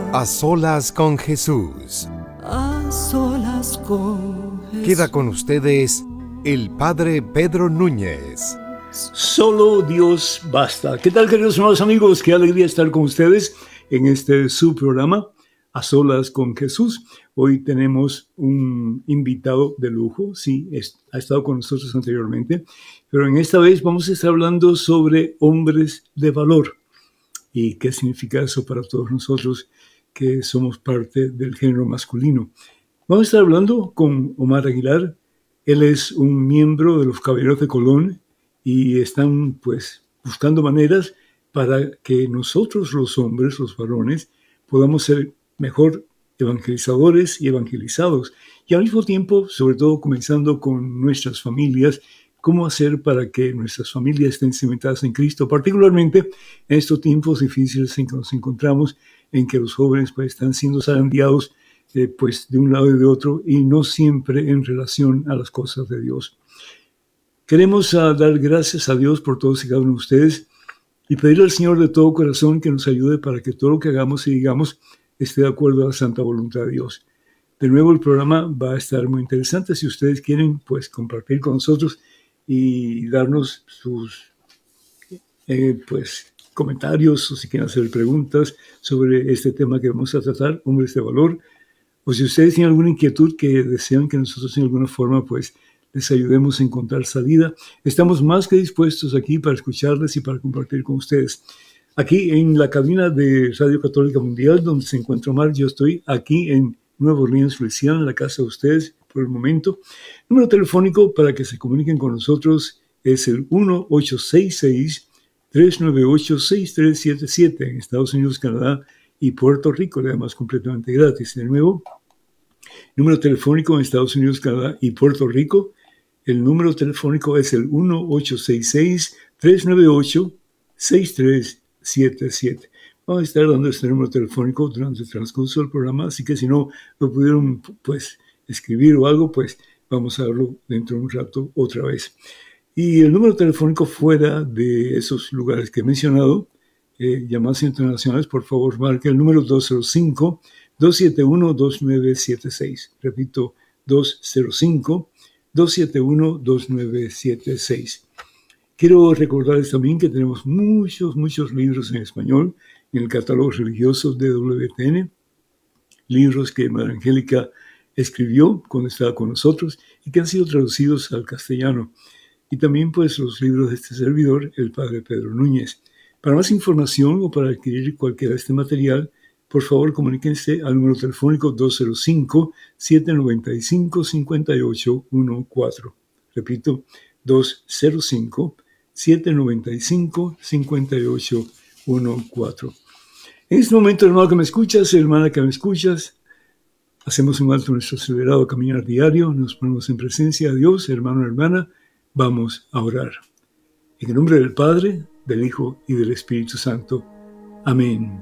A solas con Jesús. A solas con Jesús. Queda con ustedes el Padre Pedro Núñez. Solo Dios basta. ¿Qué tal, queridos hermanos amigos? Qué alegría estar con ustedes en este su programa, A solas con Jesús. Hoy tenemos un invitado de lujo. Sí, ha estado con nosotros anteriormente, pero en esta vez vamos a estar hablando sobre hombres de valor. ¿Y qué significa eso para todos nosotros que somos parte del género masculino? Vamos a estar hablando con Omar Aguilar. Él es un miembro de los Caballeros de Colón y están pues buscando maneras para que nosotros los hombres, los varones, podamos ser mejor evangelizadores y evangelizados. Y al mismo tiempo, sobre todo comenzando con nuestras familias, cómo hacer para que nuestras familias estén cimentadas en Cristo, particularmente en estos tiempos difíciles en que nos encontramos, en que los jóvenes pues, están siendo zarandeados pues, de un lado y de otro, y no siempre en relación a las cosas de Dios. Queremos dar gracias a Dios por todos y cada uno de ustedes y pedirle al Señor de todo corazón que nos ayude para que todo lo que hagamos y digamos esté de acuerdo a la santa voluntad de Dios. De nuevo, el programa va a estar muy interesante. Si ustedes quieren pues, compartir con nosotros y darnos sus comentarios o si quieren hacer preguntas sobre este tema que vamos a tratar, hombres de valor, o si ustedes tienen alguna inquietud que desean que nosotros en alguna forma pues les ayudemos a encontrar salida, estamos más que dispuestos aquí para escucharles y para compartir con ustedes. Aquí en la cabina de Radio Católica Mundial, donde se encuentra Omar, yo estoy aquí en Nueva Orleans, Luisiana, en la casa de ustedes por el momento. Número telefónico para que se comuniquen con nosotros es el 1-866-398-6377 en Estados Unidos, Canadá y Puerto Rico, además completamente gratis. De nuevo, número telefónico en Estados Unidos, Canadá y Puerto Rico. El número telefónico es el 1-866-398-6377. Vamos a estar dando este número telefónico durante el transcurso del programa, así que si no lo pudieron pues escribir o algo, pues vamos a verlo dentro de un rato otra vez. Y el número telefónico fuera de esos lugares que he mencionado, llamadas internacionales, por favor, marque el número 205-271-2976. Repito, 205-271-2976. Quiero recordarles también que tenemos muchos libros en español en el catálogo religioso de WTN, libros que Madre Angélica escribió cuando estaba con nosotros y que han sido traducidos al castellano. Y también pues los libros de este servidor, el Padre Pedro Núñez. Para más información o para adquirir cualquiera de este material, por favor comuníquense al número telefónico 205-795-5814. Repito, 205-795-5814. En este momento, hermano que me escuchas, hermana que me escuchas, hacemos un alto en nuestro acelerado caminar diario, nos ponemos en presencia de Dios, hermano, hermana, vamos a orar. En el nombre del Padre, del Hijo y del Espíritu Santo. Amén.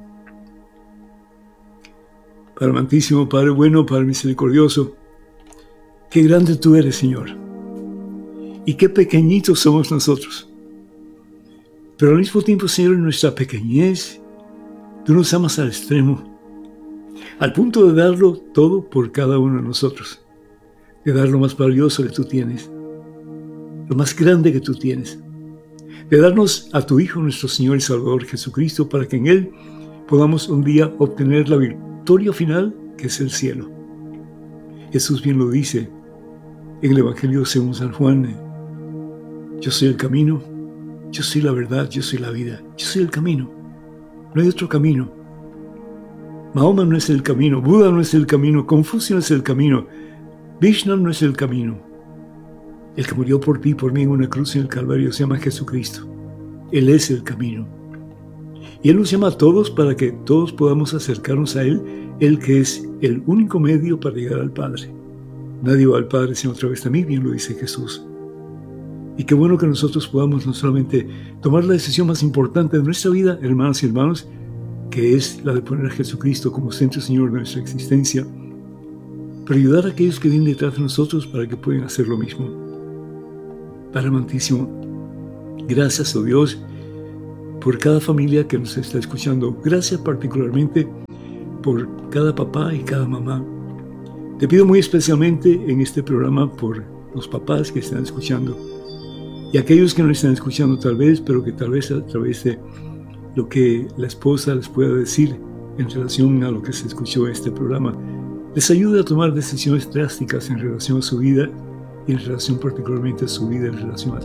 Padre amantísimo, Padre bueno, Padre misericordioso, qué grande tú eres, Señor, y qué pequeñitos somos nosotros. Pero al mismo tiempo, Señor, en nuestra pequeñez, tú nos amas al extremo, al punto de darlo todo por cada uno de nosotros, de dar lo más valioso que tú tienes, lo más grande que tú tienes, de darnos a tu Hijo, nuestro Señor y Salvador Jesucristo, para que en Él podamos un día obtener la victoria final, que es el cielo. Jesús bien lo dice en el Evangelio según San Juan: yo soy el camino, yo soy la verdad, yo soy la vida, yo soy el camino, no hay otro camino. Mahoma no es el camino, Buda no es el camino, Confucio no es el camino, Vishnu no es el camino. El que murió por ti y por mí en una cruz en el Calvario se llama Jesucristo. Él es el camino. Y Él nos llama a todos para que todos podamos acercarnos a Él, Él que es el único medio para llegar al Padre. Nadie va al Padre sino a través de mí, bien lo dice Jesús. Y qué bueno que nosotros podamos no solamente tomar la decisión más importante de nuestra vida, hermanas y hermanos, que es la de poner a Jesucristo como centro Señor de nuestra existencia, pero ayudar a aquellos que vienen detrás de nosotros para que puedan hacer lo mismo. Padre amantísimo, gracias, oh Dios, por cada familia que nos está escuchando. Gracias particularmente por cada papá y cada mamá. Te pido muy especialmente en este programa por los papás que están escuchando y aquellos que no están escuchando tal vez, pero que tal vez a través de lo que la esposa les pueda decir en relación a lo que se escuchó en este programa, les ayude a tomar decisiones drásticas en relación a su vida y en relación particularmente a su vida en relación a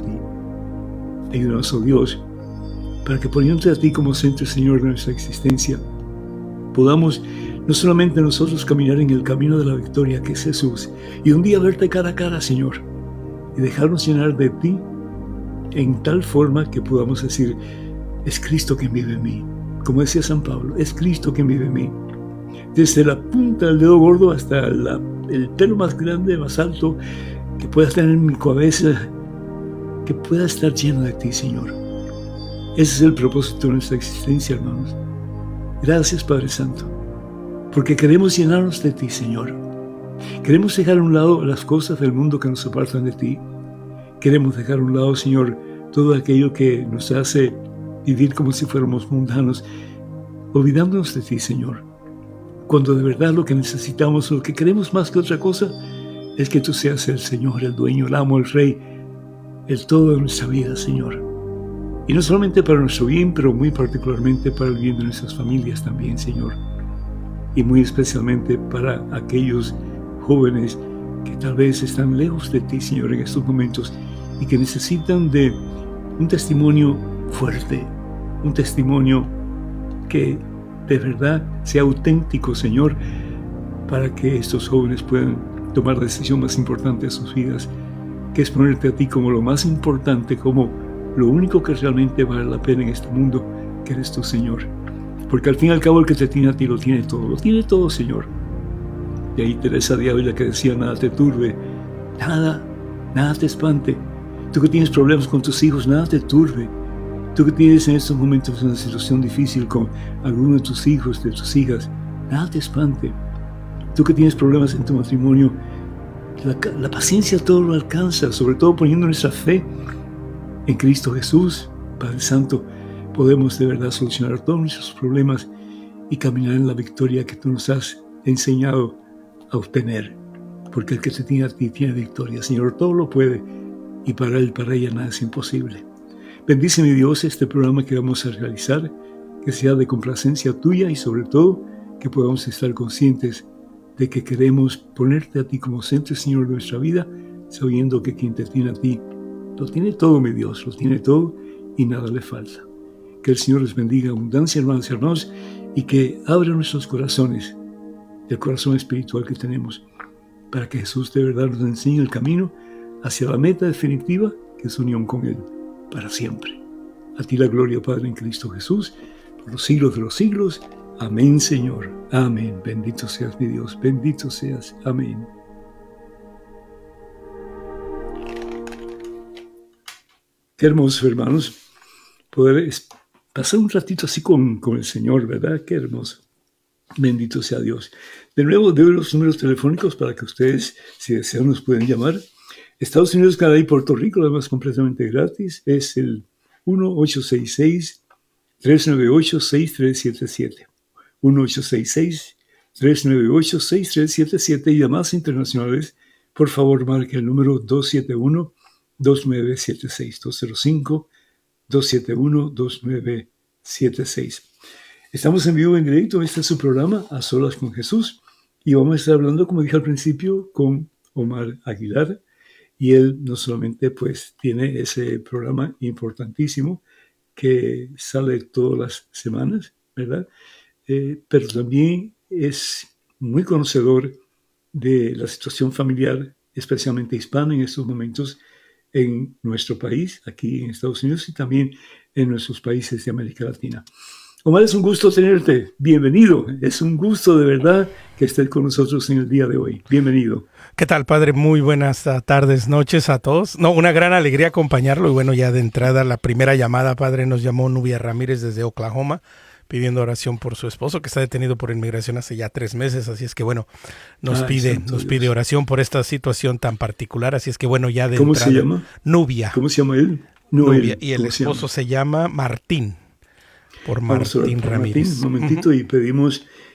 ti. Ayúdanos, oh Dios, para que poniéndote a ti como centro, Señor, de nuestra existencia, podamos no solamente nosotros caminar en el camino de la victoria que es Jesús, y un día verte cara a cara, Señor, y dejarnos llenar de ti en tal forma que podamos decir, es Cristo quien vive en mí. Como decía San Pablo, es Cristo quien vive en mí. Desde la punta del dedo gordo hasta el pelo más grande, más alto, que pueda tener en mi cabeza, que pueda estar lleno de ti, Señor. Ese es el propósito de nuestra existencia, hermanos. Gracias, Padre Santo, porque queremos llenarnos de ti, Señor. Queremos dejar a un lado las cosas del mundo que nos apartan de ti. Queremos dejar a un lado, Señor, todo aquello que nos hace vivir como si fuéramos mundanos, olvidándonos de ti, Señor. Cuando de verdad lo que necesitamos, lo que queremos más que otra cosa, es que tú seas el Señor, el dueño, el amo, el Rey, el todo de nuestra vida, Señor. Y no solamente para nuestro bien, pero muy particularmente para el bien de nuestras familias también, Señor. Y muy especialmente para aquellos jóvenes que tal vez están lejos de ti, Señor, en estos momentos y que necesitan de un testimonio fuerte, un testimonio que de verdad sea auténtico, Señor, para que estos jóvenes puedan tomar la decisión más importante de sus vidas, que es ponerte a ti como lo más importante, como lo único que realmente vale la pena en este mundo, que eres tú, Señor. Porque al fin y al cabo el que te tiene a ti lo tiene todo, Señor. Y ahí Teresa de Ávila que decía, nada te turbe, nada te espante. Tú que tienes problemas con tus hijos, nada te turbe. Tú que tienes en estos momentos una situación difícil con alguno de tus hijos, de tus hijas, nada te espante. Tú que tienes problemas en tu matrimonio, la paciencia todo lo alcanza, sobre todo poniendo nuestra fe en Cristo Jesús. Padre Santo, podemos de verdad solucionar todos nuestros problemas y caminar en la victoria que tú nos has enseñado a obtener. Porque el que te tiene a ti tiene victoria. Señor, todo lo puede y para él, para ella nada es imposible. Bendice, mi Dios, este programa que vamos a realizar, que sea de complacencia tuya y sobre todo que podamos estar conscientes de que queremos ponerte a ti como centro, Señor, de nuestra vida, sabiendo que quien te tiene a ti lo tiene todo, mi Dios, lo tiene todo y nada le falta. Que el Señor les bendiga en abundancia, hermanos y hermanos, y que abra nuestros corazones, el corazón espiritual que tenemos, para que Jesús de verdad nos enseñe el camino hacia la meta definitiva, que es unión con Él, para siempre. A ti la gloria, Padre, en Cristo Jesús, por los siglos de los siglos. Amén, Señor. Amén. Bendito seas, mi Dios. Bendito seas. Amén. Qué hermoso, hermanos, poder pasar un ratito así con el Señor, ¿verdad? Qué hermoso. Bendito sea Dios. De nuevo, doy los números telefónicos para que ustedes, si desean, nos pueden llamar. Estados Unidos, Canadá y Puerto Rico, además completamente gratis, es el 1-866-398-6377. 1-866-398-6377 y llamadas internacionales, por favor, marque el número 271-2976, 271-2976. Estamos en vivo, en directo. Este es su programa, A Solas con Jesús, y vamos a estar hablando, como dije al principio, con Omar Aguilar, y él no solamente pues tiene ese programa importantísimo que sale todas las semanas, ¿verdad? Pero también es muy conocedor de la situación familiar, especialmente hispana en estos momentos en nuestro país, aquí en Estados Unidos y también en nuestros países de América Latina. Omar, es un gusto tenerte. Bienvenido. Es un gusto de verdad que estés con nosotros en el día de hoy. Bienvenido. ¿Qué tal, padre? Muy buenas tardes, noches a todos. No, una gran alegría acompañarlo. Y bueno, ya de entrada, la primera llamada, padre, nos llamó Nubia Ramírez desde Oklahoma, pidiendo oración por su esposo, que está detenido por inmigración hace ya 3 meses. Así es que, bueno, nos pide oración por esta situación tan particular. Así es que, bueno, ya de ¿Cómo entrada. se llama? Nubia. ¿Cómo se llama él? Nubia. Y el esposo se llama Martín. Por Martín Ramírez. Un momentito, y pedimos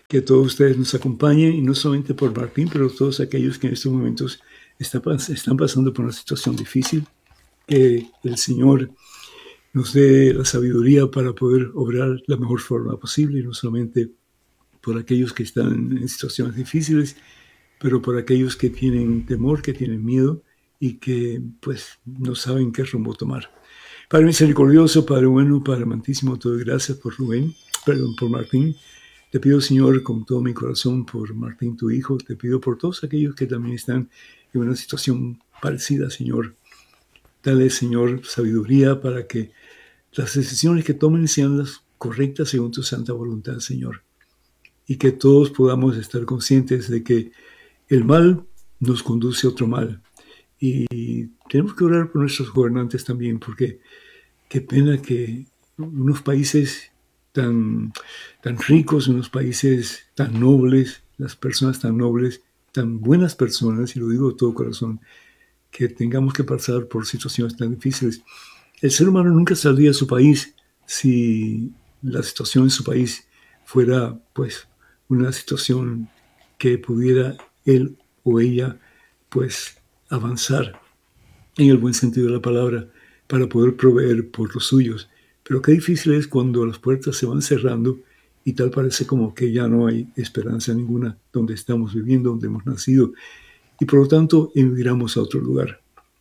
que todos ustedes nos acompañen, y no solamente por Martín, pero todos aquellos que en estos momentos están pasando por una situación difícil, que el Señor nos dé la sabiduría para poder obrar la mejor forma posible, y no solamente por aquellos que están en situaciones difíciles, pero por aquellos que tienen temor, que tienen miedo y que pues no saben qué rumbo tomar. Padre misericordioso, Padre bueno, Padre amantísimo, te doy gracias por por Martín. Te pido, Señor, con todo mi corazón por Martín, tu hijo. Te pido por todos aquellos que también están en una situación parecida, Señor. Dale, Señor, sabiduría para que las decisiones que tomen sean las correctas según tu santa voluntad, Señor. Y que todos podamos estar conscientes de que el mal nos conduce a otro mal. Y tenemos que orar por nuestros gobernantes también, porque qué pena que unos países tan ricos, unos países tan nobles, las personas tan nobles, tan buenas personas, y lo digo de todo corazón, que tengamos que pasar por situaciones tan difíciles. El ser humano nunca saldría de su país si la situación en su país fuera, pues, una situación que pudiera él o ella, pues, avanzar en el buen sentido de la palabra para poder proveer por los suyos. Pero qué difícil es cuando las puertas se van cerrando y tal parece como que ya no hay esperanza ninguna donde estamos viviendo, donde hemos nacido, y por lo tanto emigramos a otro lugar.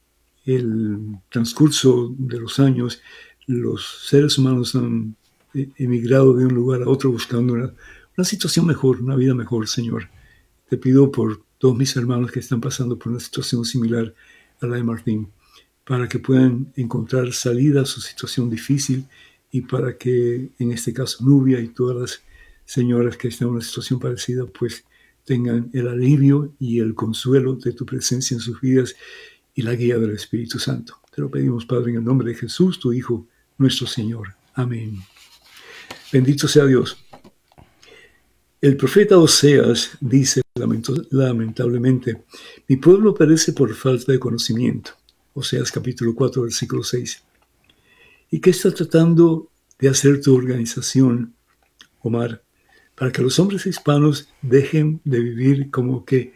El transcurso de los años, los seres humanos han emigrado de un lugar a otro buscando una situación mejor, una vida mejor, Señor. Te pido por todos mis hermanos que están pasando por una situación similar a la de Martín, para que puedan encontrar salida a su situación difícil y para que, en este caso, Nubia y todas las señoras que están en una situación parecida, pues tengan el alivio y el consuelo de tu presencia en sus vidas y la guía del Espíritu Santo. Te lo pedimos, Padre, en el nombre de Jesús, tu Hijo, nuestro Señor. Amén. Bendito sea Dios. El profeta Oseas dice lamentablemente, mi pueblo perece por falta de conocimiento. Oseas capítulo 4, versículo 6. ¿Y qué está tratando de hacer tu organización, Omar, para que los hombres hispanos dejen de vivir como que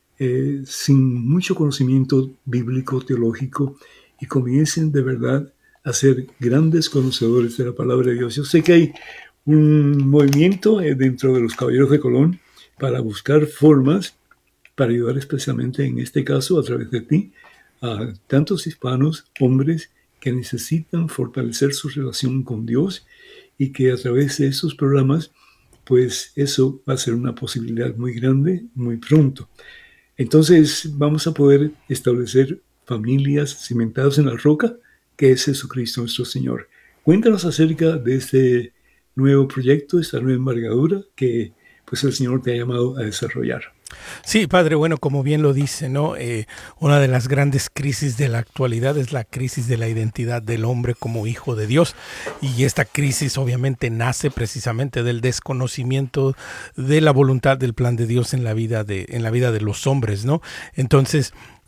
sin mucho conocimiento bíblico, teológico, y comiencen de verdad a ser grandes conocedores de la palabra de Dios? Yo sé que hay un movimiento dentro de los Caballeros de Colón para buscar formas para ayudar especialmente en este caso a través de ti a tantos hispanos, hombres que necesitan fortalecer su relación con Dios, y que a través de esos programas, pues eso va a ser una posibilidad muy grande, muy pronto. Entonces vamos a poder establecer familias cimentadas en la roca, que es Jesucristo nuestro Señor. Cuéntanos acerca de este nuevo proyecto, esta nueva envergadura que pues el Señor te ha llamado a desarrollar. Sí, padre, bueno, como bien lo dice, ¿no? Una de las grandes crisis de la actualidad es la crisis de la identidad del hombre como hijo de Dios, y esta crisis obviamente nace precisamente del desconocimiento de la voluntad del plan de Dios en la vida de los hombres, ¿no? Entonces,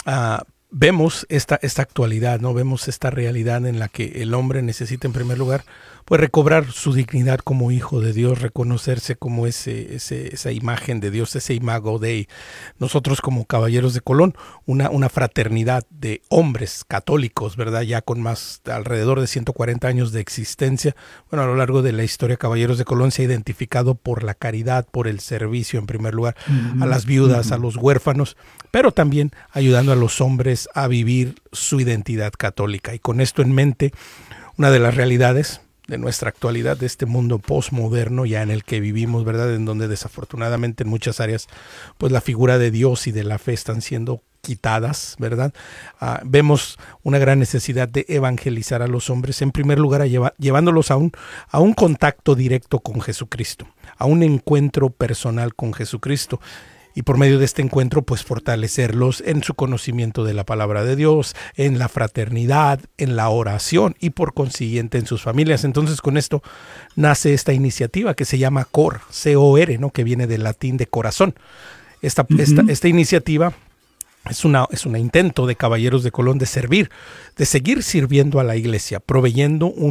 vemos esta actualidad, ¿no? Vemos esta realidad en la que el hombre necesita en primer lugar pues recobrar su dignidad como hijo de Dios, reconocerse como esa imagen de Dios, ese imago Dei. Nosotros como Caballeros de Colón, una fraternidad de hombres católicos, ¿verdad? Ya con alrededor de 140 años de existencia. Bueno, a lo largo de la historia, Caballeros de Colón se ha identificado por la caridad, por el servicio en primer lugar, a las viudas, a los huérfanos, pero también ayudando a los hombres a vivir su identidad católica. Y con esto en mente, una de las realidades de nuestra actualidad, de este mundo postmoderno ya en el que vivimos, ¿verdad? En donde desafortunadamente en muchas áreas pues la figura de Dios y de la fe están siendo quitadas, ¿verdad? Vemos una gran necesidad de evangelizar a los hombres, en primer lugar llevándolos a un contacto directo con Jesucristo, a un encuentro personal con Jesucristo. Y por medio de este encuentro, pues fortalecerlos en su conocimiento de la palabra de Dios, en la fraternidad, en la oración y por consiguiente en sus familias. Entonces con esto nace esta iniciativa que se llama COR, C-O-R, ¿no? Que viene del latín de corazón. Esta iniciativa es un intento de Caballeros de Colón de servir, de seguir sirviendo a la iglesia, proveyendo un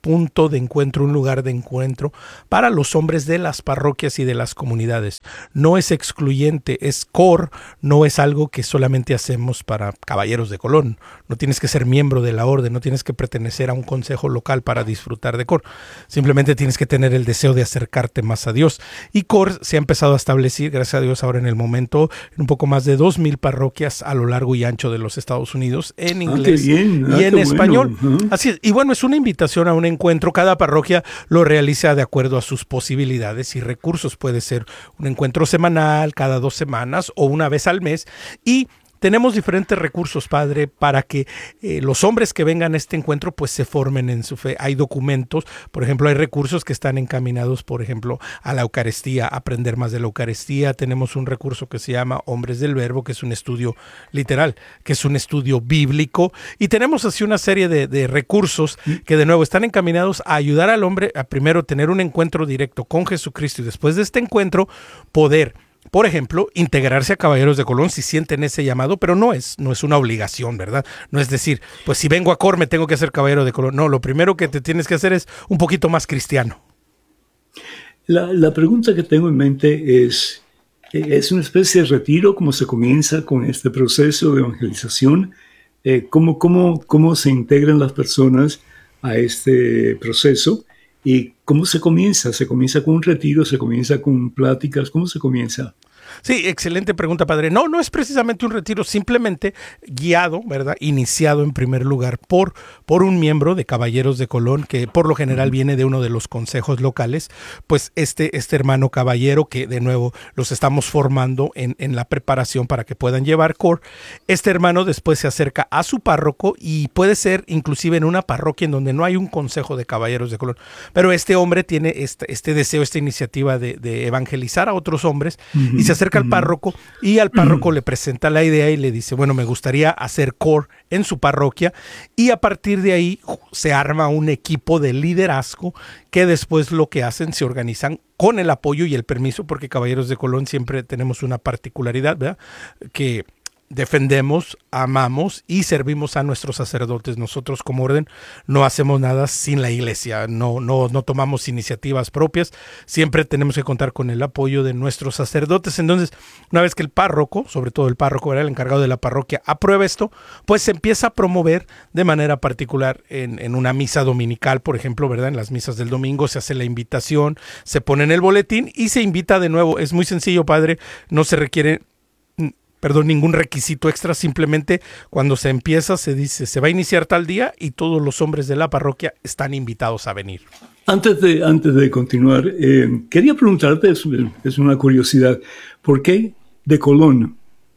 punto de encuentro, un lugar de encuentro para los hombres de las parroquias y de las comunidades. No es excluyente, es COR, no es algo que solamente hacemos para caballeros de Colón. No tienes que ser miembro de la orden, no tienes que pertenecer a un consejo local para disfrutar de COR. Simplemente tienes que tener el deseo de acercarte más a Dios. Y COR se ha empezado a establecer, gracias a Dios, ahora en el momento, en un poco más de 2,000 parroquias a lo largo y ancho de los Estados Unidos, en inglés y en español. Bueno. Así es. Y bueno, es una invitación a un encuentro. Cada parroquia lo realiza de acuerdo a sus posibilidades y recursos. Puede ser un encuentro semanal, cada 2 semanas o una vez al mes. Y tenemos diferentes recursos, Padre, para que los hombres que vengan a este encuentro pues se formen en su fe. Hay documentos, por ejemplo, hay recursos que están encaminados, por ejemplo, a la Eucaristía, aprender más de la Eucaristía. Tenemos un recurso que se llama Hombres del Verbo, que es un estudio literal, que es un estudio bíblico. Y tenemos así una serie de recursos que de nuevo están encaminados a ayudar al hombre a primero tener un encuentro directo con Jesucristo y después de este encuentro poder, por ejemplo, integrarse a Caballeros de Colón si sienten ese llamado, pero no es una obligación, ¿verdad? No es decir, pues si vengo a COR me tengo que hacer Caballero de Colón. No, lo primero que te tienes que hacer es un poquito más cristiano. La pregunta que tengo en mente es una especie de retiro, ¿cómo se comienza con este proceso de evangelización? ¿Cómo se integran las personas a este proceso? ¿Y cómo se comienza? ¿Se comienza con un retiro? ¿Se comienza con pláticas? ¿Cómo se comienza? Sí, excelente pregunta, Padre. No es precisamente un retiro, simplemente guiado, ¿verdad? Iniciado en primer lugar por un miembro de Caballeros de Colón, que por lo general viene de uno de los consejos locales. Pues este hermano caballero, que de nuevo los estamos formando en la preparación para que puedan llevar COR. Este hermano después se acerca a su párroco y puede ser inclusive en una parroquia en donde no hay un consejo de Caballeros de Colón. Pero este hombre tiene este deseo, esta iniciativa de evangelizar a otros hombres y se acerca al párroco y al párroco le presenta la idea y le dice, bueno, me gustaría hacer COR en su parroquia, y a partir de ahí se arma un equipo de liderazgo que después lo que hacen, se organizan con el apoyo y el permiso, porque Caballeros de Colón siempre tenemos una particularidad, ¿verdad? Que defendemos, amamos y servimos a nuestros sacerdotes. Nosotros como orden no hacemos nada sin la iglesia, no tomamos iniciativas propias, siempre tenemos que contar con el apoyo de nuestros sacerdotes. Entonces, una vez que el párroco, sobre todo el párroco, ¿verdad?, el encargado de la parroquia, aprueba esto, pues se empieza a promover de manera particular en una misa dominical, por ejemplo, ¿verdad? En las misas del domingo se hace la invitación, se pone en el boletín y se invita de nuevo. Es muy sencillo, Padre, no se requiere ningún requisito extra, simplemente cuando se empieza se dice, se va a iniciar tal día y todos los hombres de la parroquia están invitados a venir. Antes de continuar, quería preguntarte, es una curiosidad, ¿por qué de Colón?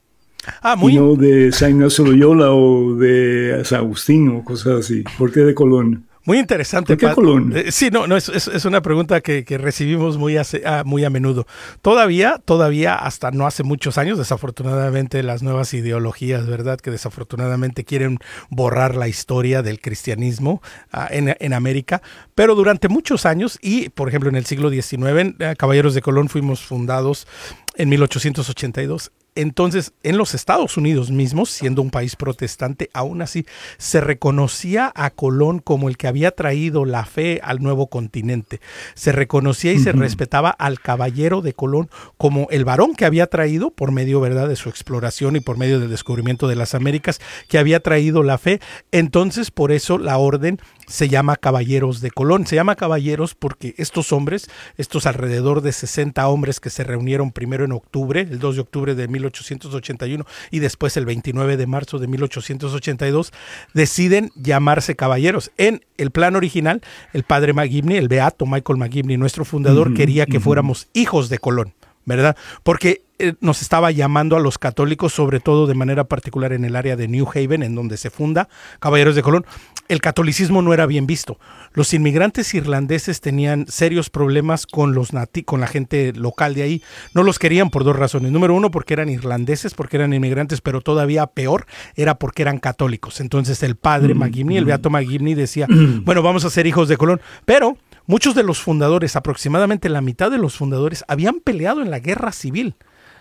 Y no de San Ignacio de Loyola o de San Agustín o cosas así. ¿Por qué de Colón? Muy interesante. ¿Por qué Colón? Sí, es una pregunta que recibimos muy a menudo. Todavía, hasta no hace muchos años, desafortunadamente, las nuevas ideologías, ¿verdad?, que desafortunadamente quieren borrar la historia del cristianismo en América, pero durante muchos años, y por ejemplo en el siglo XIX, Caballeros de Colón fuimos fundados en 1882. Entonces, en los Estados Unidos mismos, siendo un país protestante, aún así se reconocía a Colón como el que había traído la fe al nuevo continente. Se reconocía y se respetaba al caballero de Colón como el varón que había traído, por medio, ¿verdad?, de su exploración y por medio del descubrimiento de las Américas, que había traído la fe. Entonces, por eso la orden se llama Caballeros de Colón. Se llama caballeros porque estos hombres, estos alrededor de 60 hombres que se reunieron primero en octubre, el 2 de octubre de 1881 y después el 29 de marzo de 1882, deciden llamarse caballeros. En el plan original, el padre McGivney, el beato Michael McGivney, nuestro fundador, quería que fuéramos hijos de Colón, ¿verdad? Porque nos estaba llamando a los católicos, sobre todo de manera particular en el área de New Haven, en donde se funda Caballeros de Colón. El catolicismo no era bien visto. Los inmigrantes irlandeses tenían serios problemas con la gente local de ahí. No los querían por 2 razones. Número 1, porque eran irlandeses, porque eran inmigrantes, pero todavía peor era porque eran católicos. Entonces el padre McGivney, el beato McGivney, decía, bueno, vamos a ser hijos de Colón. Pero muchos de los fundadores, aproximadamente la mitad de los fundadores, habían peleado en la guerra civil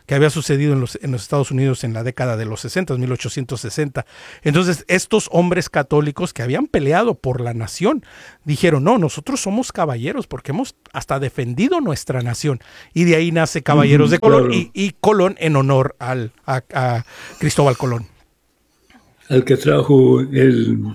que había sucedido en los Estados Unidos en la década de los 60, 1860. Entonces, estos hombres católicos que habían peleado por la nación dijeron, no, nosotros somos caballeros porque hemos hasta defendido nuestra nación. Y de ahí nace Caballeros de Colón, claro. y Colón en honor a Cristóbal Colón. Al que trajo el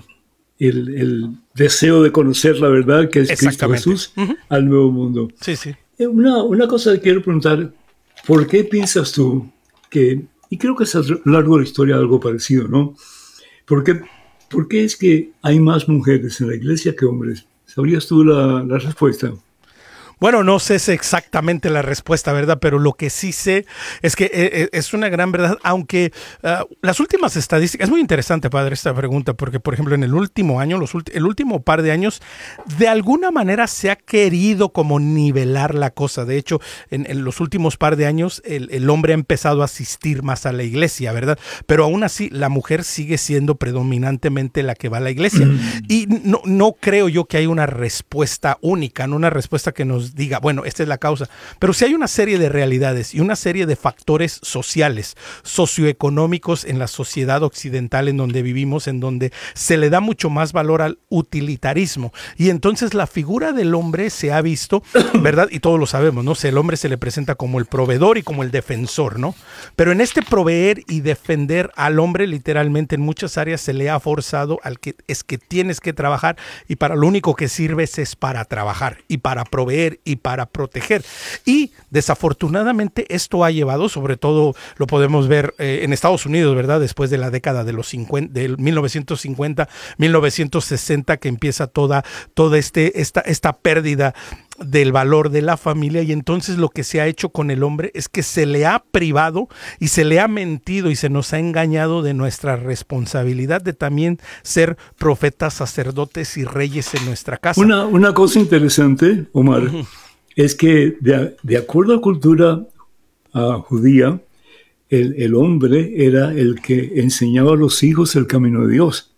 deseo de conocer la verdad, que es Cristo Exactamente. Jesús, al nuevo mundo. Sí, sí. Una cosa que quiero preguntar, ¿por qué piensas tú que, y creo que es a lo largo de la historia algo parecido, ¿no? ¿Por qué es que hay más mujeres en la iglesia que hombres? ¿Sabrías tú la respuesta? Bueno, no sé si exactamente la respuesta, ¿verdad? Pero lo que sí sé es que es una gran verdad, aunque las últimas estadísticas, es muy interesante, padre, esta pregunta, porque, por ejemplo, en el último año, el último par de años, de alguna manera se ha querido como nivelar la cosa. De hecho, en los últimos par de años, el hombre ha empezado a asistir más a la iglesia, ¿verdad? Pero aún así, la mujer sigue siendo predominantemente la que va a la iglesia. Y no creo yo que hay una respuesta única, no una respuesta que nos diga, bueno, esta es la causa, pero sí hay una serie de realidades y una serie de factores sociales, socioeconómicos en la sociedad occidental en donde vivimos, en donde se le da mucho más valor al utilitarismo, y entonces la figura del hombre se ha visto, ¿verdad? Y todos lo sabemos, ¿no? El hombre se le presenta como el proveedor y como el defensor, ¿no? Pero en este proveer y defender al hombre, literalmente en muchas áreas se le ha forzado al que es que tienes que trabajar, y para lo único que sirves es para trabajar y para proveer y para proteger. Y desafortunadamente esto ha llevado, sobre todo lo podemos ver en Estados Unidos, ¿verdad? Después de la década de los 50, del 1950, 1960, que empieza toda esta pérdida del valor de la familia, y entonces lo que se ha hecho con el hombre es que se le ha privado y se le ha mentido y se nos ha engañado de nuestra responsabilidad de también ser profetas, sacerdotes y reyes en nuestra casa. Una cosa interesante, Omar, es que de acuerdo a la cultura judía, el hombre era el que enseñaba a los hijos el camino de Dios.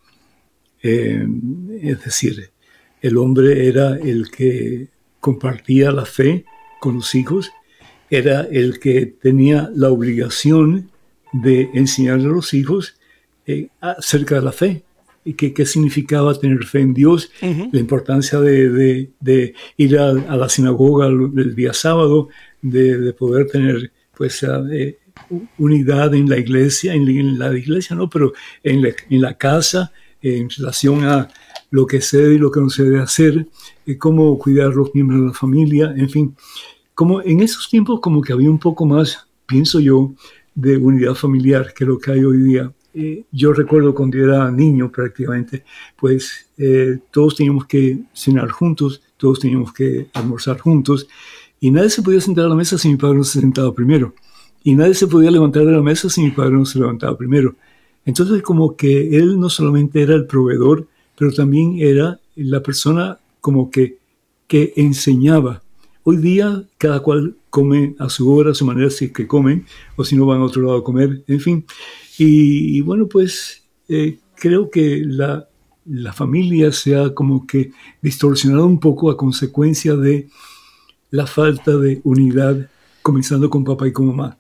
Es decir, el hombre era el que compartía la fe con los hijos, era el que tenía la obligación de enseñar a los hijos acerca de la fe, y qué significaba tener fe en Dios, la importancia de ir a la sinagoga el día sábado, de poder tener pues unidad en la iglesia, en la iglesia no, pero en la casa, en relación a lo que se debe y lo que no se debe hacer, cómo cuidar a los miembros de la familia, en fin. Como en esos tiempos como que había un poco más, pienso yo, de unidad familiar que lo que hay hoy día. Yo recuerdo cuando yo era niño prácticamente, pues todos teníamos que cenar juntos, todos teníamos que almorzar juntos, y nadie se podía sentar a la mesa si mi padre no se sentaba primero. Y nadie se podía levantar de la mesa si mi padre no se levantaba primero. Entonces como que él no solamente era el proveedor, pero también era la persona como que enseñaba. Hoy día cada cual come a su hora, a su manera, si es que comen, o si no van a otro lado a comer, en fin. Y bueno, pues creo que la familia se ha como que distorsionado un poco a consecuencia de la falta de unidad, comenzando con papá y con mamá.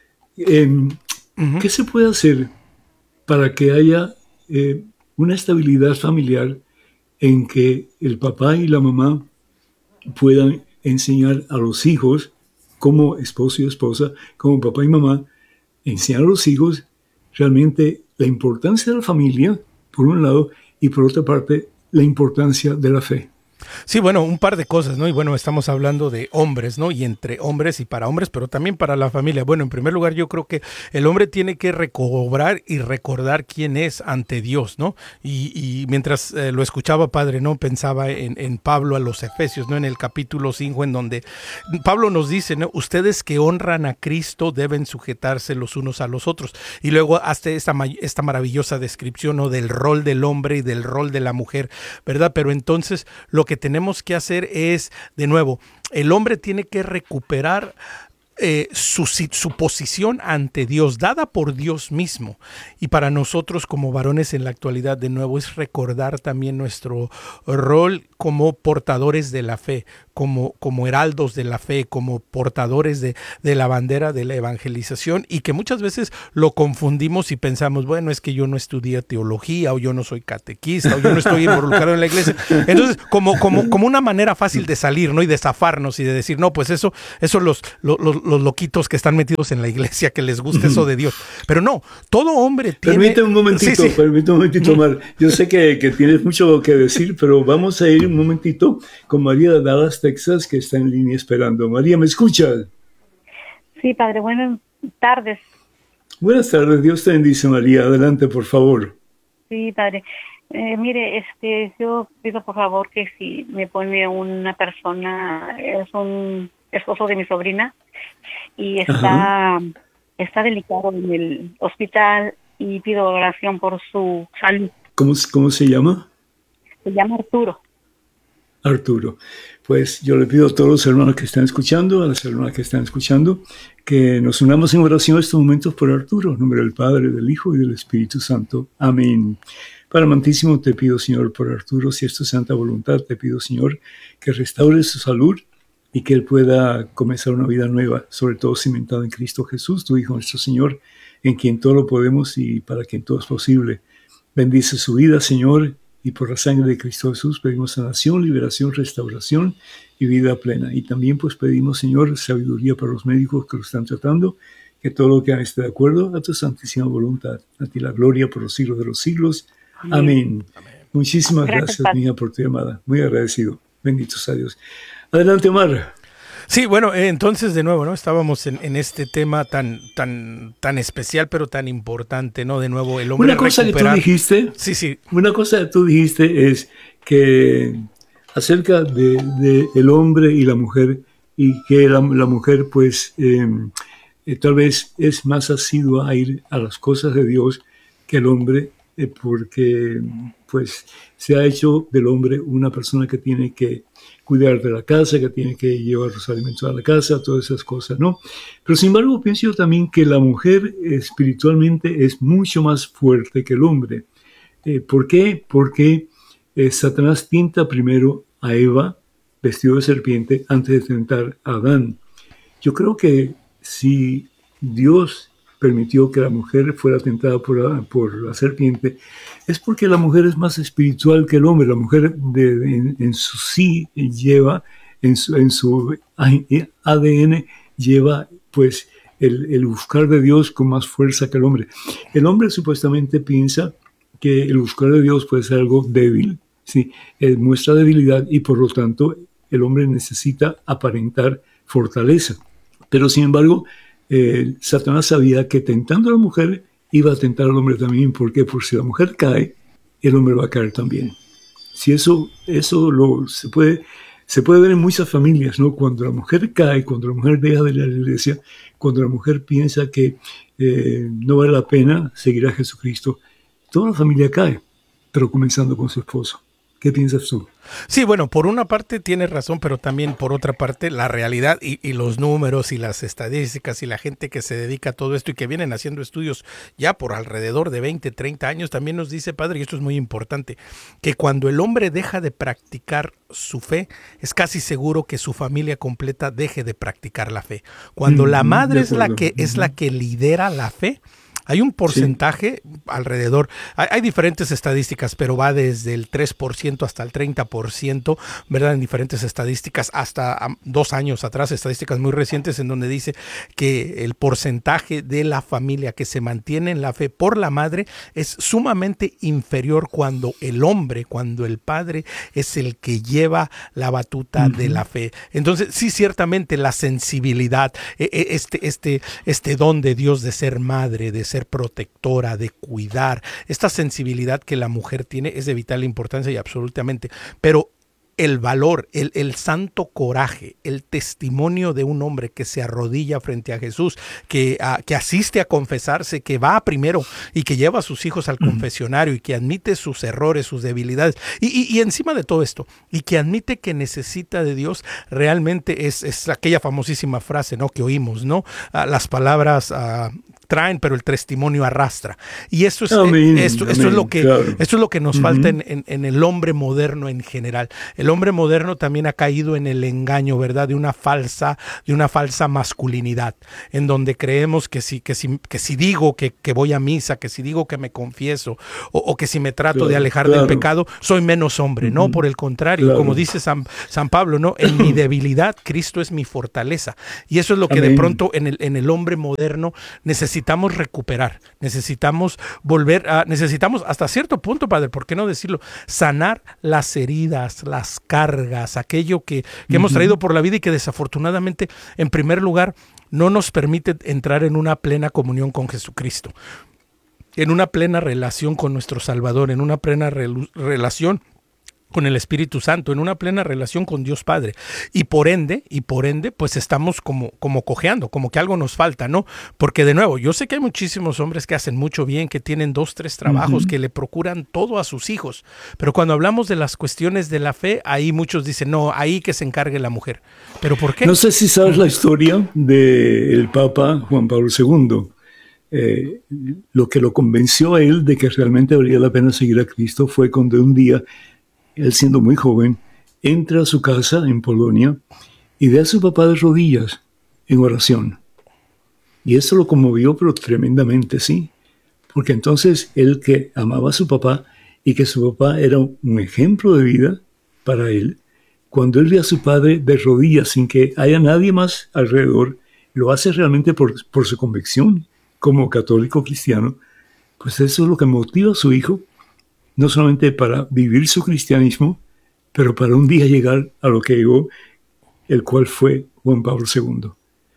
¿Qué se puede hacer para que haya una estabilidad familiar en que el papá y la mamá puedan enseñar a los hijos, como esposo y esposa, como papá y mamá, enseñar a los hijos realmente la importancia de la familia, por un lado, y por otra parte, la importancia de la fe? Sí, bueno, un par de cosas, ¿no? Y bueno, estamos hablando de hombres, ¿no? Y entre hombres y para hombres, pero también para la familia. Bueno, en primer lugar, yo creo que el hombre tiene que recobrar y recordar quién es ante Dios, ¿no? Y mientras lo escuchaba, padre, ¿no? Pensaba en Pablo a los Efesios, ¿no? En el capítulo 5, en donde Pablo nos dice, ¿no? Ustedes que honran a Cristo deben sujetarse los unos a los otros. Y luego hace esta maravillosa descripción, ¿no? Del rol del hombre y del rol de la mujer, ¿verdad? Pero entonces lo que tenemos que hacer es, de nuevo, el hombre tiene que recuperar su posición ante Dios, dada por Dios mismo. Y para nosotros como varones en la actualidad, de nuevo, es recordar también nuestro rol como portadores de la fe, como heraldos de la fe, como portadores de la bandera de la evangelización, y que muchas veces lo confundimos y pensamos, bueno, es que yo no estudié teología, o yo no soy catequista, o yo no estoy involucrado en la iglesia. Entonces, como una manera fácil de salir, ¿no? Y de zafarnos y de decir, no, pues eso los loquitos que están metidos en la iglesia, que les gusta eso de Dios. Pero no, todo hombre tiene... Permíteme un momentito, Omar. Yo sé que tienes mucho que decir, pero vamos a ir un momentito con María de Dallas, Texas, que está en línea esperando. María, ¿me escuchas? Sí, padre, buenas tardes. Buenas tardes, Dios te bendice, María. Adelante, por favor. Sí, padre. Mire, yo pido por favor que si me pone una persona, es un esposo de mi sobrina, y está delicado en el hospital, y pido oración por su salud. ¿Cómo se llama? Se llama Arturo. Arturo. Pues yo le pido a todos los hermanos que están escuchando, a las hermanas que están escuchando, que nos unamos en oración en estos momentos por Arturo, en nombre del Padre, del Hijo y del Espíritu Santo. Amén. Padre amantísimo, te pido, Señor, por Arturo, si es tu santa voluntad, te pido, Señor, que restaure su salud y que él pueda comenzar una vida nueva, sobre todo cimentada en Cristo Jesús, tu Hijo, nuestro Señor, en quien todo lo podemos y para quien todo es posible. Bendice su vida, Señor, y por la sangre de Cristo Jesús pedimos sanación, liberación, restauración y vida plena. Y también pues pedimos, Señor, sabiduría para los médicos que lo están tratando, que todo lo que hagan esté de acuerdo a tu santísima voluntad. A ti la gloria por los siglos de los siglos. Amén. Muchísimas gracias, mía, por tu llamada. Muy agradecido. Bendito sea Dios. Adelante, Omar. Sí, bueno, entonces de nuevo, ¿no? Estábamos en este tema tan especial, pero tan importante, ¿no? De nuevo, el hombre recuperar. Que tú dijiste, sí. Una cosa que tú dijiste es que acerca de el hombre y la mujer, y que la mujer, pues, tal vez es más asidua a ir a las cosas de Dios que el hombre, porque, pues, se ha hecho del hombre una persona que tiene que cuidar de la casa, que tiene que llevar los alimentos a la casa, todas esas cosas, ¿no? Pero sin embargo pienso yo también que la mujer espiritualmente es mucho más fuerte que el hombre. ¿Por qué? Porque Satanás tienta primero a Eva, vestido de serpiente, antes de tentar a Adán. Yo creo que si Dios permitió que la mujer fuera tentada por la serpiente, es porque la mujer es más espiritual que el hombre. La mujer en su sí lleva, en su ADN lleva pues el buscar de Dios con más fuerza que el hombre. El hombre supuestamente piensa que el buscar de Dios puede ser algo débil, ¿sí? Muestra debilidad y por lo tanto el hombre necesita aparentar fortaleza. Pero sin embargo, Satanás sabía que tentando a la mujer iba a tentar al hombre también. ¿Por qué? Porque si la mujer cae, el hombre va a caer también. Si eso se puede ver en muchas familias, ¿no? Cuando la mujer cae, cuando la mujer deja de ir a la iglesia, cuando la mujer piensa que no vale la pena seguir a Jesucristo, toda la familia cae, pero comenzando con su esposo. ¿Qué piensas tú? Sí, bueno, por una parte tienes razón, pero también por otra parte la realidad y los números y las estadísticas y la gente que se dedica a todo esto y que vienen haciendo estudios ya por alrededor de 20, 30 años, también nos dice, padre, y esto es muy importante, que cuando el hombre deja de practicar su fe, es casi seguro que su familia completa deje de practicar la fe. Cuando la madre es la que lidera la fe, hay un porcentaje alrededor, hay diferentes estadísticas, pero va desde el 3% hasta el 30%, ¿verdad? En diferentes estadísticas, hasta 2 años atrás, estadísticas muy recientes en donde dice que el porcentaje de la familia que se mantiene en la fe por la madre es sumamente inferior cuando el hombre, cuando el padre es el que lleva la batuta de la fe. Entonces, sí, ciertamente la sensibilidad, este don de Dios de ser madre, de ser protectora, de cuidar, esta sensibilidad que la mujer tiene es de vital importancia y absolutamente, pero el valor, el santo coraje, el testimonio de un hombre que se arrodilla frente a Jesús, que asiste a confesarse, que va primero y que lleva a sus hijos al confesionario y que admite sus errores, sus debilidades y encima de todo esto, y que admite que necesita de Dios, realmente es aquella famosísima frase, ¿no?, que oímos, ¿no? Las palabras traen, pero el testimonio arrastra. Y esto es, Amén, esto es lo que, claro. esto es lo que nos falta en el hombre moderno en general. El hombre moderno también ha caído en el engaño, ¿verdad? De una falsa masculinidad, en donde creemos que si digo que voy a misa, que si digo que me confieso, o que si me trato de alejar del pecado, soy menos hombre. No, por el contrario, como dice San Pablo, ¿no? En mi debilidad, Cristo es mi fortaleza. Y eso es lo que de pronto en el hombre moderno necesitamos recuperar, necesitamos necesitamos hasta cierto punto, Padre, ¿por qué no decirlo? Sanar las heridas, las cargas, aquello que hemos traído por la vida y que desafortunadamente, en primer lugar, no nos permite entrar en una plena comunión con Jesucristo, en una plena relación con nuestro Salvador, en una plena relación con el Espíritu Santo, en una plena relación con Dios Padre. Y por ende, pues estamos como cojeando, como que algo nos falta, ¿no? Porque de nuevo, yo sé que hay muchísimos hombres que hacen mucho bien, que tienen 2, 3 trabajos, que le procuran todo a sus hijos. Pero cuando hablamos de las cuestiones de la fe, ahí muchos dicen, no, ahí que se encargue la mujer. ¿Pero por qué? No sé si sabes la historia del Papa Juan Pablo II. Lo que lo convenció a él de que realmente valía la pena seguir a Cristo fue cuando un día, él siendo muy joven, entra a su casa en Polonia y ve a su papá de rodillas en oración. Y eso lo conmovió, pero tremendamente, sí. Porque entonces él, que amaba a su papá y que su papá era un ejemplo de vida para él, cuando él ve a su padre de rodillas sin que haya nadie más alrededor, lo hace realmente por su convicción como católico cristiano, pues eso es lo que motiva a su hijo, no solamente para vivir su cristianismo, pero para un día llegar a lo que llegó, el cual fue Juan Pablo II.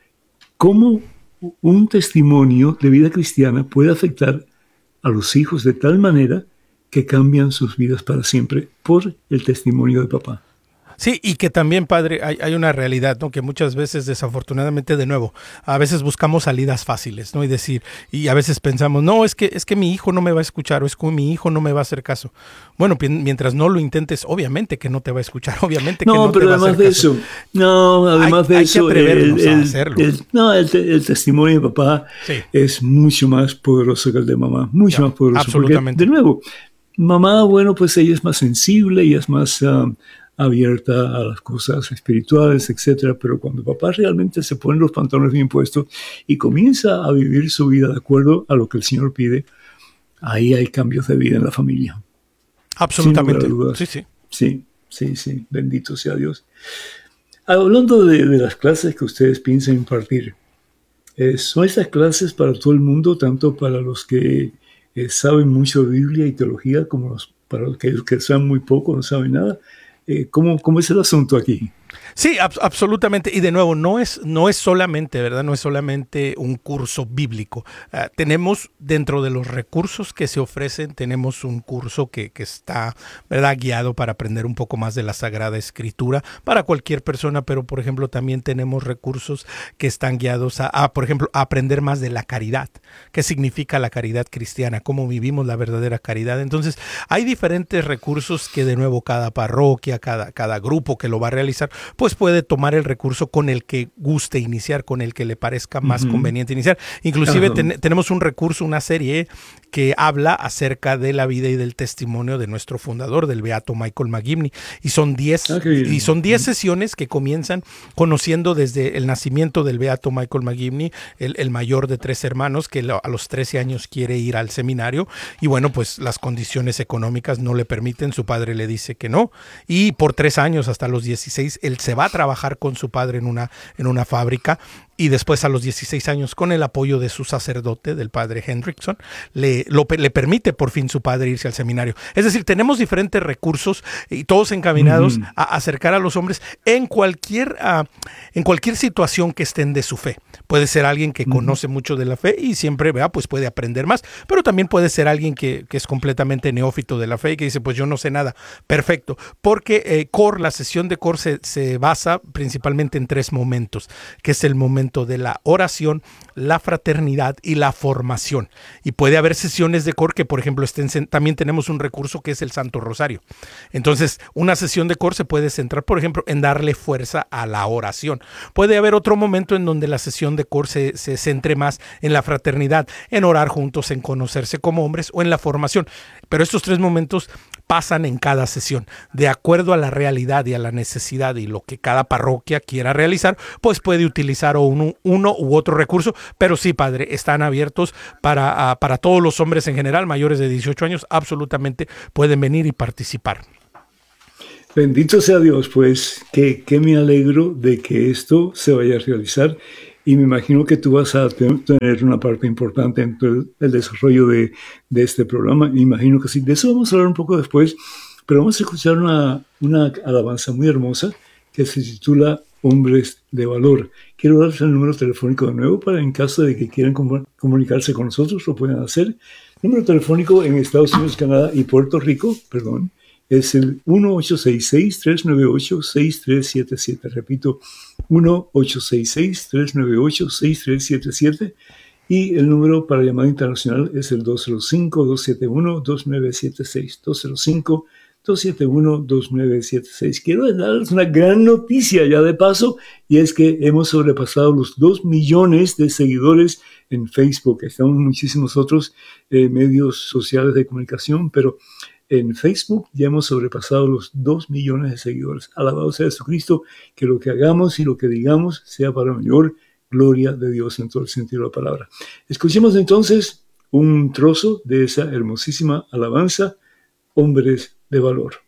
¿Cómo un testimonio de vida cristiana puede afectar a los hijos de tal manera que cambian sus vidas para siempre por el testimonio de papá? Sí, y que también, Padre, hay una realidad, ¿no? Que muchas veces, desafortunadamente, de nuevo, a veces buscamos salidas fáciles, ¿no? Y a veces pensamos, no, es que mi hijo no me va a escuchar, o es que mi hijo no me va a hacer caso. Bueno, mientras no lo intentes, obviamente que no te va a escuchar, obviamente que no te va a hacer caso. Además de eso, hay que atrevernos a hacerlo. El testimonio de papá es mucho más poderoso que el de mamá, mucho más poderoso. Absolutamente. Porque, de nuevo, mamá, bueno, pues ella es más sensible y es más abierta a las cosas espirituales, etcétera, pero cuando papá realmente se pone los pantalones bien puestos y comienza a vivir su vida de acuerdo a lo que el Señor pide, ahí hay cambios de vida en la familia. Absolutamente. Sin lugar a dudas. Sí. Bendito sea Dios. Hablando de las clases que ustedes piensan impartir, ¿son estas clases para todo el mundo, tanto para los que saben mucho de Biblia y teología, como para los que saben muy poco, no saben nada? ¿Cómo es el asunto aquí? Sí, absolutamente. Y de nuevo, no es solamente, ¿verdad? No es solamente un curso bíblico. Tenemos dentro de los recursos que se ofrecen, tenemos un curso que está, ¿verdad?, guiado para aprender un poco más de la Sagrada Escritura para cualquier persona, pero por ejemplo también tenemos recursos que están guiados por ejemplo, a aprender más de la caridad. ¿Qué significa la caridad cristiana? ¿Cómo vivimos la verdadera caridad? Entonces, hay diferentes recursos que de nuevo cada parroquia, cada grupo que lo va a realizar, pues puede tomar el recurso con el que guste iniciar, con el que le parezca más conveniente iniciar. Inclusive tenemos un recurso, una serie que habla acerca de la vida y del testimonio de nuestro fundador, del beato Michael McGivney. Y son 10 sesiones que comienzan conociendo desde el nacimiento del beato Michael McGivney, el mayor de 3 hermanos que a los 13 años quiere ir al seminario. Y bueno, pues las condiciones económicas no le permiten, su padre le dice que no. Y por 3 años, hasta los 16, él se va a trabajar con su padre en una fábrica, y después a los 16 años, con el apoyo de su sacerdote, del padre Hendrickson, le permite por fin su padre irse al seminario. Es decir, tenemos diferentes recursos y todos encaminados a acercar a los hombres en cualquier situación que estén de su fe. Puede ser alguien que conoce mucho de la fe y siempre pues puede aprender más, pero también puede ser alguien que es completamente neófito de la fe y que dice, pues yo no sé nada. Perfecto, porque la sesión de COR se basa principalmente en 3 momentos, que es el momento momento de la oración, la fraternidad y la formación. Y puede haber sesiones de core que, por ejemplo, también tenemos un recurso que es el Santo Rosario. Entonces, una sesión de core se puede centrar, por ejemplo, en darle fuerza a la oración. Puede haber otro momento en donde la sesión de core se centre más en la fraternidad, en orar juntos, en conocerse como hombres o en la formación. Pero estos 3 momentos pasan en cada sesión, de acuerdo a la realidad y a la necesidad y lo que cada parroquia quiera realizar, pues puede utilizar uno u otro recurso, pero sí, padre, están abiertos para todos los hombres en general, mayores de 18 años, absolutamente pueden venir y participar. Bendito sea Dios, pues, que me alegro de que esto se vaya a realizar. Y me imagino que tú vas a tener una parte importante en el desarrollo de este programa. Me imagino que sí. De eso vamos a hablar un poco después. Pero vamos a escuchar una alabanza muy hermosa que se titula Hombres de Valor. Quiero darles el número telefónico de nuevo para en caso de que quieran comunicarse con nosotros, lo pueden hacer. El número telefónico en Estados Unidos, Canadá y Puerto Rico, es el 1-866-398-6377. Repito, 1-866-398-6377. Y el número para llamada internacional es el 205-271-2976. 205-271-2976. Quiero darles una gran noticia ya de paso, y es que hemos sobrepasado los 2 millones de seguidores en Facebook. Estamos en muchísimos otros medios sociales de comunicación, pero en Facebook ya hemos sobrepasado los 2 millones de seguidores. Alabado sea Jesucristo, que lo que hagamos y lo que digamos sea para mayor gloria de Dios en todo el sentido de la palabra. Escuchemos entonces un trozo de esa hermosísima alabanza, Hombres de Valor.